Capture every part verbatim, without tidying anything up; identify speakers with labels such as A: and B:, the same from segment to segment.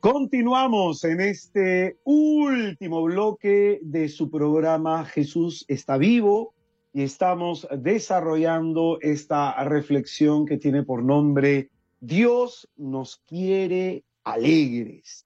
A: Continuamos en este último bloque de su programa Jesús está vivo y estamos desarrollando esta reflexión que tiene por nombre Dios nos quiere alegres.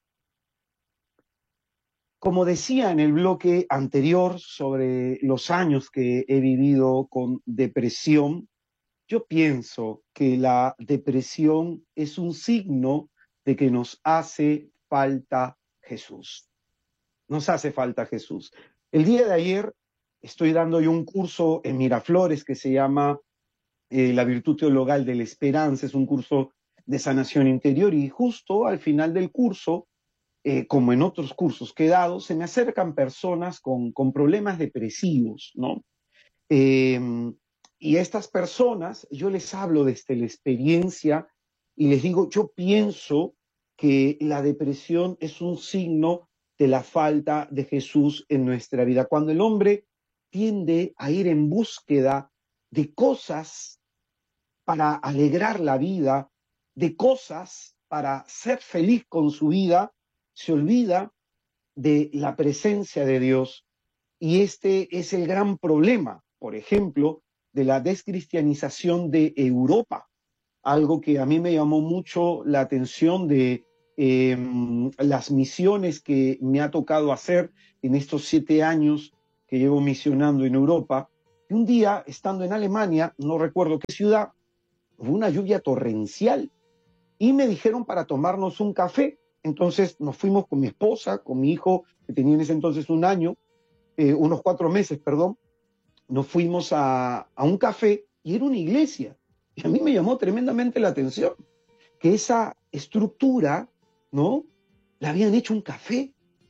A: Como decía en el bloque anterior sobre los años que he vivido con depresión, yo pienso que la depresión es un signo de que nos hace falta Jesús. Nos hace falta Jesús. El día de ayer estoy dando yo un curso en Miraflores que se llama eh, La Virtud Teologal de la Esperanza. Es un curso de sanación interior y justo al final del curso, eh, como en otros cursos que he dado, se me acercan personas con, con problemas depresivos, ¿no? Eh, y a estas personas yo les hablo desde la experiencia y les digo, yo pienso que la depresión es un signo de la falta de Jesús en nuestra vida. Cuando el hombre tiende a ir en búsqueda de cosas para alegrar la vida, de cosas para ser feliz con su vida, se olvida de la presencia de Dios. Y este es el gran problema, por ejemplo, de la descristianización de Europa. Algo que a mí me llamó mucho la atención de eh, las misiones que me ha tocado hacer en estos siete años que llevo misionando en Europa. Y un día, estando en Alemania, no recuerdo qué ciudad, hubo una lluvia torrencial y me dijeron para tomarnos un café. Entonces nos fuimos con mi esposa, con mi hijo, que tenía en ese entonces un año, eh, unos cuatro meses, perdón. Nos fuimos a, a un café y era una iglesia. Y a mí me llamó tremendamente la atención que esa estructura, ¿no?, la habían hecho un café.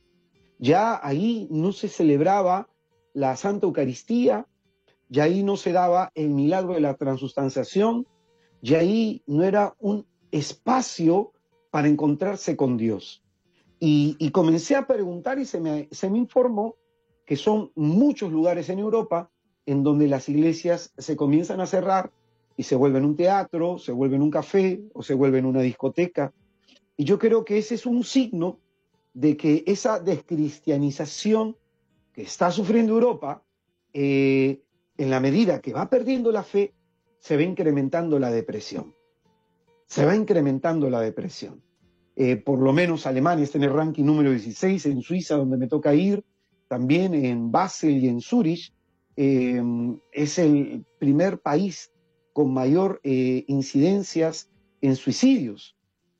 A: Ya ahí no se celebraba la Santa Eucaristía, ya ahí no se daba el milagro de la transustanciación, ya ahí no era un espacio para encontrarse con Dios. Y, y comencé a preguntar y se me, se me informó que son muchos lugares en Europa en donde las iglesias se comienzan a cerrar y se vuelven un teatro, se vuelven un café o se vuelven una discoteca. Y yo creo que ese es un signo de que esa descristianización que está sufriendo Europa, eh, en la medida que va perdiendo la fe, se va incrementando la depresión. Se va incrementando la depresión. Eh, por lo menos Alemania está en el ranking número dieciséis, en Suiza, donde me toca ir, también en Basel y en Zúrich, eh, es el primer país con mayor eh, incidencias en suicidios.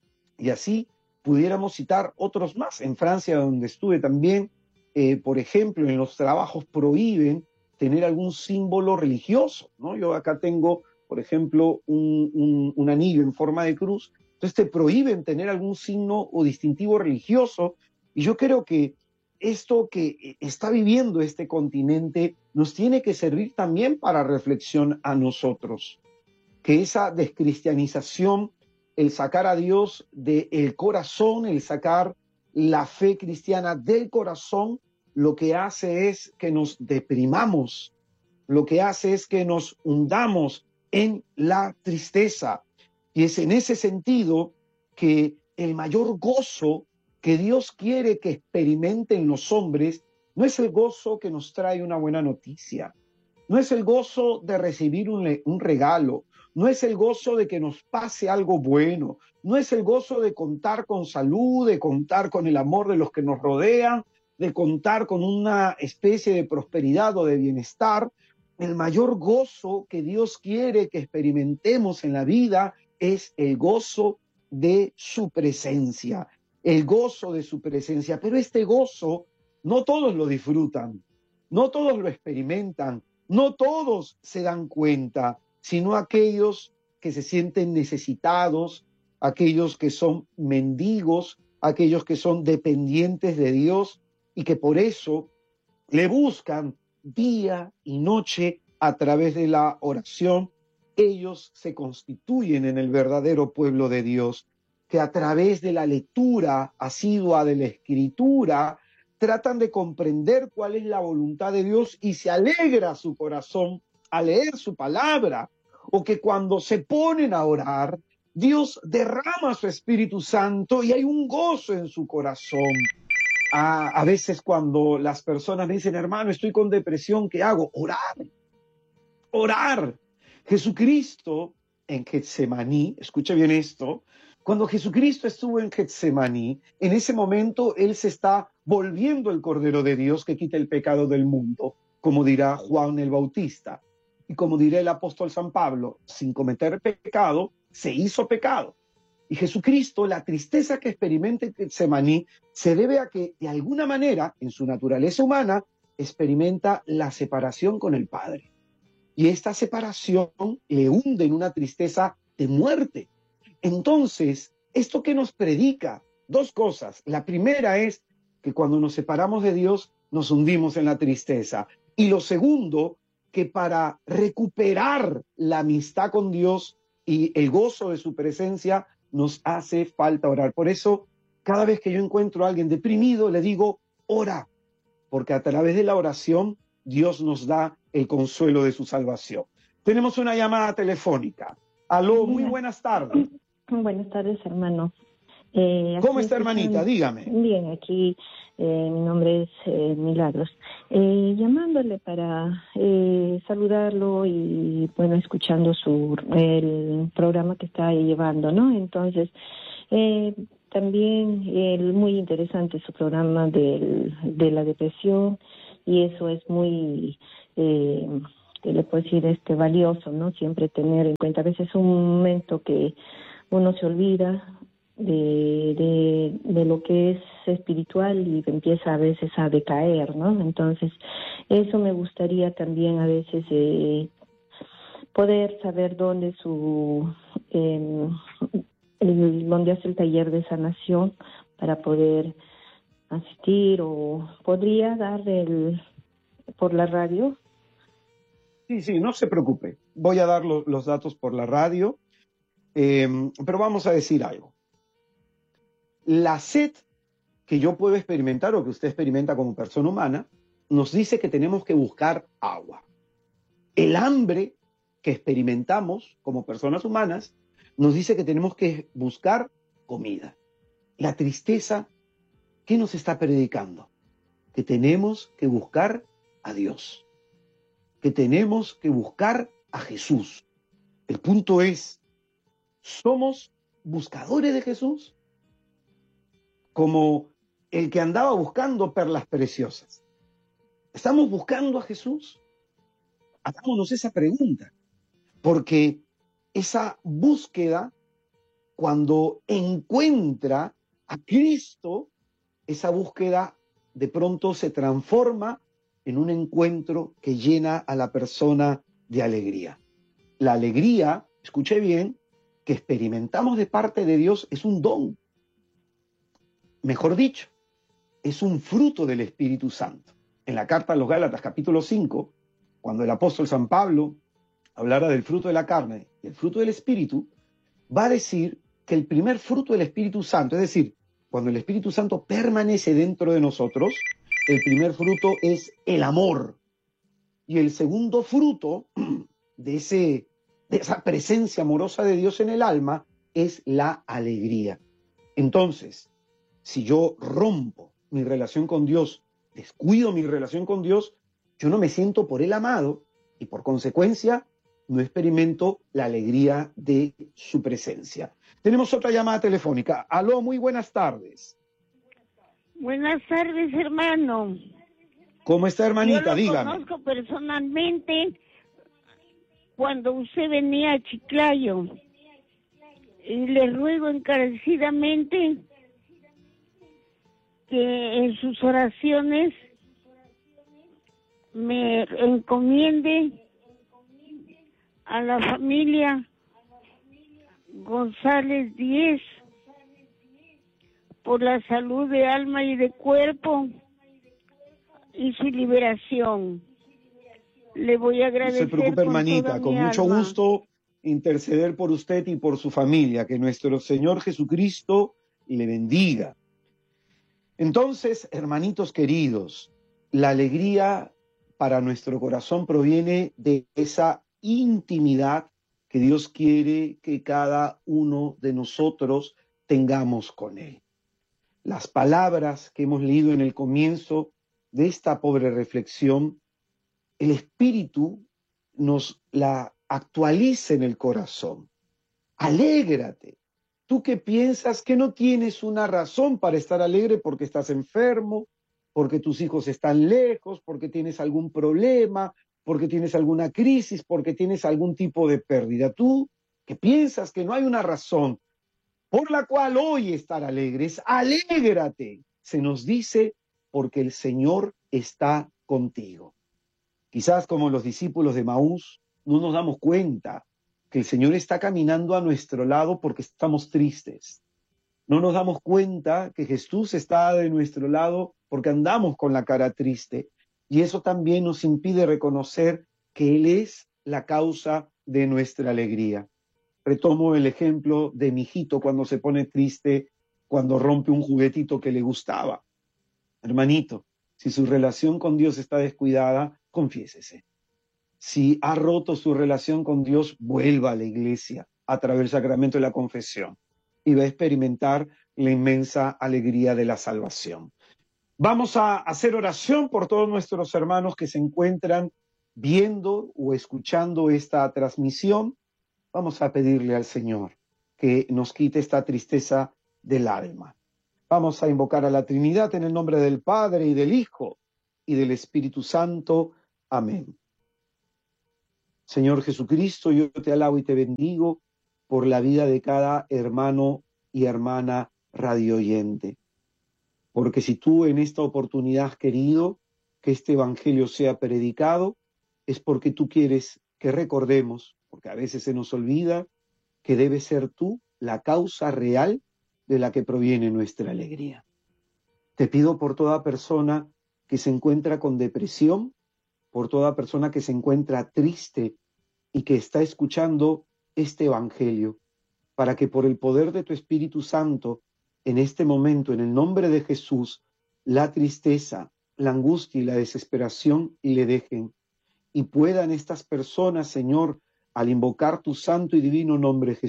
A: Y así pudiéramos citar otros más. En Francia, donde estuve también, eh, por ejemplo, en los trabajos prohíben tener algún símbolo religioso, ¿no? Yo acá tengo, por ejemplo, un, un, un anillo en forma de cruz. Entonces te prohíben tener algún signo o distintivo religioso. Y yo creo que esto que está viviendo este continente nos tiene que servir también para reflexión a nosotros. Que esa descristianización, el sacar a Dios del corazón, el sacar la fe cristiana del corazón, lo que hace es que nos deprimamos, lo que hace es que nos hundamos en la tristeza. Y es en ese sentido que el mayor gozo que Dios quiere que experimenten los hombres no es el gozo que nos trae una buena noticia, no es el gozo de recibir un, un regalo, no es el gozo de que nos pase algo bueno, no es el gozo de contar con salud, de contar con el amor de los que nos rodean, de contar con una especie de prosperidad o de bienestar. El mayor gozo que Dios quiere que experimentemos en la vida es el gozo de su presencia, el gozo de su presencia. Pero este gozo no todos lo disfrutan, no todos lo experimentan, no todos se dan cuenta, sino aquellos que se sienten necesitados, aquellos que son mendigos, aquellos que son dependientes de Dios y que por eso le buscan día y noche a través de la oración. Ellos se constituyen en el verdadero pueblo de Dios, que a través de la lectura asidua de la Escritura tratan de comprender cuál es la voluntad de Dios y se alegra su corazón a leer su palabra, o que cuando se ponen a orar Dios derrama su Espíritu Santo y hay un gozo en su corazón. A, a veces cuando las personas me dicen, hermano, estoy con depresión, ¿qué hago? Orar, orar. Jesucristo en Getsemaní, escuche bien esto, cuando Jesucristo estuvo en Getsemaní, en ese momento Él se está volviendo el Cordero de Dios que quita el pecado del mundo, como dirá Juan el Bautista. Y como dirá el apóstol San Pablo, sin cometer pecado, se hizo pecado. Y Jesucristo, la tristeza que experimenta en Getsemaní se debe a que, de alguna manera, en su naturaleza humana, experimenta la separación con el Padre. Y esta separación le hunde en una tristeza de muerte. Entonces, ¿esto qué nos predica? Dos cosas. La primera es que cuando nos separamos de Dios, nos hundimos en la tristeza. Y lo segundo, que para recuperar la amistad con Dios y el gozo de su presencia, nos hace falta orar. Por eso, cada vez que yo encuentro a alguien deprimido, le digo, ora, porque a través de la oración, Dios nos da el consuelo de su salvación. Tenemos una llamada telefónica. Aló, muy buenas tardes.
B: Buenas tardes, hermano. Eh,
A: ¿Cómo está, hermanita? Dígame.
B: Bien, aquí eh, mi nombre es eh, Milagros. Eh, llamándole para eh, saludarlo y, bueno, escuchando su el programa que está llevando, ¿no? Entonces, eh, también eh, muy interesante su programa del, de la depresión y eso es muy... Eh, que le puedo decir, este valioso, ¿no? Siempre tener en cuenta. A veces es un momento que uno se olvida de, de, de lo que es espiritual y empieza a veces a decaer, ¿no? Entonces, eso me gustaría también a veces eh, poder saber dónde su eh, el, dónde hace el taller de sanación para poder asistir, o podría dar el por la radio.
A: Sí, sí, no se preocupe. Voy a dar lo, los datos por la radio, eh, pero vamos a decir algo. La sed que yo puedo experimentar o que usted experimenta como persona humana nos dice que tenemos que buscar agua. El hambre que experimentamos como personas humanas nos dice que tenemos que buscar comida. La tristeza, ¿qué nos está predicando? Que tenemos que buscar a Dios. Que tenemos que buscar a Jesús. El punto es, ¿somos buscadores de Jesús? Como el que andaba buscando perlas preciosas. ¿Estamos buscando a Jesús? Hagámonos esa pregunta, porque esa búsqueda, cuando encuentra a Cristo, esa búsqueda de pronto se transforma en un encuentro que llena a la persona de alegría. La alegría, escuche bien, que experimentamos de parte de Dios es un don. Mejor dicho, es un fruto del Espíritu Santo. En la carta a los Gálatas, capítulo cinco, cuando el apóstol San Pablo hablara del fruto de la carne y el fruto del Espíritu, va a decir que el primer fruto del Espíritu Santo, es decir, cuando el Espíritu Santo permanece dentro de nosotros, el primer fruto es el amor. Y el segundo fruto de, ese, de esa presencia amorosa de Dios en el alma es la alegría. Entonces, si yo rompo mi relación con Dios, descuido mi relación con Dios, yo no me siento por Él amado y por consecuencia no experimento la alegría de su presencia. Tenemos otra llamada telefónica. Aló, muy buenas tardes.
C: Buenas tardes, hermano.
A: ¿Cómo está, hermanita?
C: Yo lo
A: Dígame.
C: conozco personalmente cuando usted venía a Chiclayo. Y le ruego encarecidamente que en sus oraciones me encomiende a la familia González Díez por la salud de alma y de cuerpo y su liberación. Le voy a agradecer.
A: No se preocupe,
C: con
A: hermanita,
C: toda
A: con
C: mi
A: mucho
C: alma.
A: gusto interceder por usted y por su familia. Que nuestro Señor Jesucristo le bendiga. Entonces, hermanitos queridos, la alegría para nuestro corazón proviene de esa intimidad que Dios quiere que cada uno de nosotros tengamos con Él. Las palabras que hemos leído en el comienzo de esta pobre reflexión, el Espíritu nos la actualiza en el corazón. Alégrate. Tú que piensas que no tienes una razón para estar alegre porque estás enfermo, porque tus hijos están lejos, porque tienes algún problema, porque tienes alguna crisis, porque tienes algún tipo de pérdida. Tú que piensas que no hay una razón por la cual hoy estar alegres, alégrate. Se nos dice porque el Señor está contigo. Quizás como los discípulos de Maús, no nos damos cuenta que el Señor está caminando a nuestro lado porque estamos tristes. No nos damos cuenta que Jesús está de nuestro lado porque andamos con la cara triste. Y eso también nos impide reconocer que Él es la causa de nuestra alegría. Retomo el ejemplo de mi hijito cuando se pone triste, cuando rompe un juguetito que le gustaba. Hermanito, si su relación con Dios está descuidada, confiésese. Si ha roto su relación con Dios, vuelva a la iglesia a través del sacramento de la confesión y va a experimentar la inmensa alegría de la salvación. Vamos a hacer oración por todos nuestros hermanos que se encuentran viendo o escuchando esta transmisión. Vamos a pedirle al Señor que nos quite esta tristeza del alma. Vamos a invocar a la Trinidad en el nombre del Padre y del Hijo y del Espíritu Santo. Amén. Señor Jesucristo, yo te alabo y te bendigo por la vida de cada hermano y hermana radioyente. Porque si tú en esta oportunidad has querido que este evangelio sea predicado, es porque tú quieres que recordemos, porque a veces se nos olvida, que debes ser tú la causa real de la que proviene nuestra alegría. Te pido por toda persona que se encuentra con depresión, por toda persona que se encuentra triste y que está escuchando este evangelio, para que por el poder de tu Espíritu Santo, en este momento, en el nombre de Jesús, la tristeza, la angustia y la desesperación le dejen, y puedan estas personas, Señor, al invocar tu santo y divino nombre, Jesús,